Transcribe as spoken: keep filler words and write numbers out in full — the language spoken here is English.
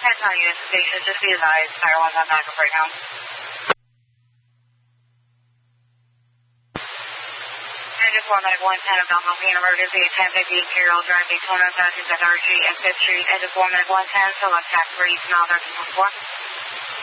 ten on unit station, just be advised, fire one's on backup right now. I just one medic one ten of Belmont Being emergency, ten fifty Imperial Drive, Daytona, passing at R G and fifth Street, and just one medic one ten, select tax for East Mile, thirteen four.